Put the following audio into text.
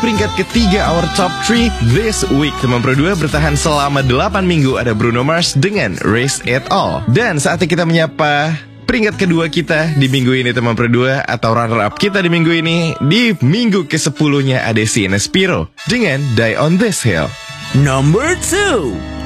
Peringkat ketiga our top 3 this week. Teman Pro 2 bertahan selama 8 minggu. Ada Bruno Mars dengan Raise It All. Dan saatnya kita menyapa peringkat kedua kita di minggu ini, teman Pro 2, atau runner up kita di minggu ini. Di minggu ke-10-nya ada si Nespiro dengan Die on This Hill. Number 2.